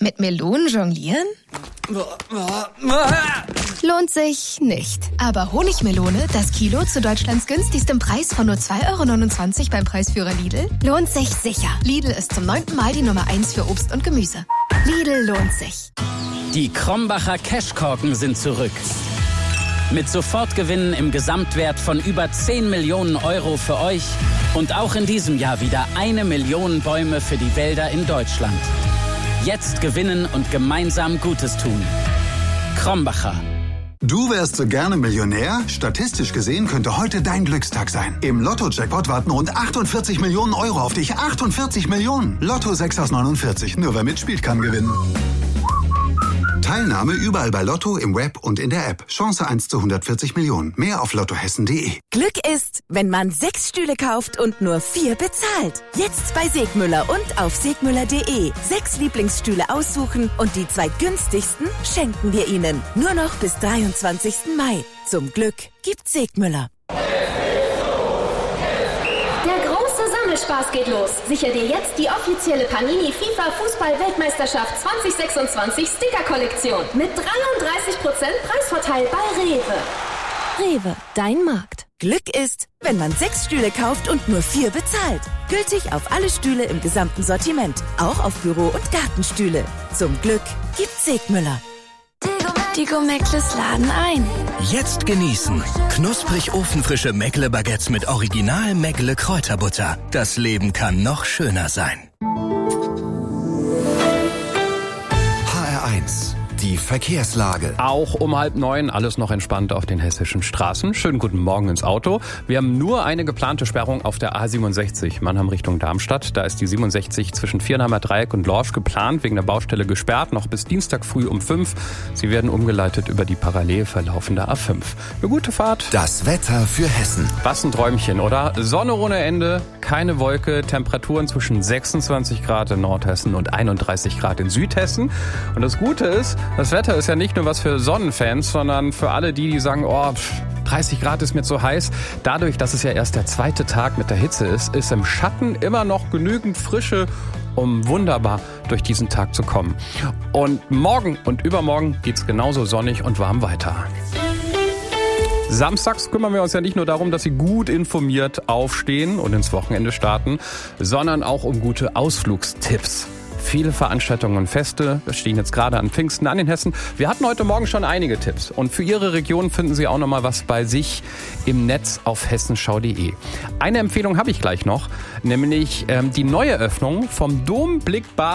Mit Melonen jonglieren? Lohnt sich nicht. Aber Honigmelone, das Kilo zu Deutschlands günstigstem Preis von nur 2,29 € beim Preisführer Lidl, lohnt sich sicher. Lidl ist zum 9. Mal die Nummer 1 für Obst und Gemüse. Lidl lohnt sich. Die Krombacher Cashkorken sind zurück. Mit Sofortgewinnen im Gesamtwert von über 10 Millionen € für euch und auch in diesem Jahr wieder 1 Million Bäume für die Wälder in Deutschland. Jetzt gewinnen und gemeinsam Gutes tun. Krombacher. Du wärst so gerne Millionär? Statistisch gesehen könnte heute dein Glückstag sein. Im Lotto-Jackpot warten rund 48 Millionen € auf dich. 48 Millionen! Lotto 6 aus 49. Nur wer mitspielt, kann gewinnen. Teilnahme überall bei Lotto, im Web und in der App. Chance 1 zu 140 Millionen. Mehr auf lottohessen.de. Glück ist, wenn man 6 Stühle kauft und nur 4 bezahlt. Jetzt bei Segmüller und auf segmüller.de. 6 Lieblingsstühle aussuchen und die 2 günstigsten schenken wir Ihnen. Nur noch bis 23. Mai. Zum Glück gibt Segmüller. Spaß geht los. Sicher dir jetzt die offizielle Panini FIFA Fußball-Weltmeisterschaft 2026 Sticker-Kollektion mit 33% Preisvorteil bei Rewe. Rewe, dein Markt. Glück ist, wenn man 6 Stühle kauft und nur 4 bezahlt. Gültig auf alle Stühle im gesamten Sortiment. Auch auf Büro- und Gartenstühle. Zum Glück gibt Segmüller. Die Go-Meckles laden ein. Jetzt genießen. Knusprig ofenfrische Meckle-Baguettes mit Original Meckle Kräuterbutter. Das Leben kann noch schöner sein. HR1, die Verkehrslage. Auch um 8:30 alles noch entspannt auf den hessischen Straßen. Schönen guten Morgen ins Auto. Wir haben nur eine geplante Sperrung auf der A67, Mannheim Richtung Darmstadt. Da ist die 67 zwischen Viernheimer Dreieck und Lorsch geplant, wegen der Baustelle gesperrt, noch bis Dienstag früh um 5. Sie werden umgeleitet über die parallel verlaufende A5. Eine gute Fahrt. Das Wetter für Hessen. Was ein Träumchen, oder? Sonne ohne Ende, keine Wolke, Temperaturen zwischen 26 Grad in Nordhessen und 31 Grad in Südhessen. Und das Gute ist, das Wetter ist ja nicht nur was für Sonnenfans, sondern für alle die sagen, 30 Grad ist mir zu heiß. Dadurch, dass es ja erst der 2. Tag mit der Hitze ist im Schatten immer noch genügend Frische, um wunderbar durch diesen Tag zu kommen. Und morgen und übermorgen geht's genauso sonnig und warm weiter. Samstags kümmern wir uns ja nicht nur darum, dass Sie gut informiert aufstehen und ins Wochenende starten, sondern auch um gute Ausflugstipps. Viele Veranstaltungen und Feste stehen jetzt gerade an Pfingsten an in Hessen. Wir hatten heute Morgen schon einige Tipps. Und für Ihre Region finden Sie auch noch mal was bei sich im Netz auf hessenschau.de. Eine Empfehlung habe ich gleich noch, nämlich die Neueröffnung vom Dom Blickbad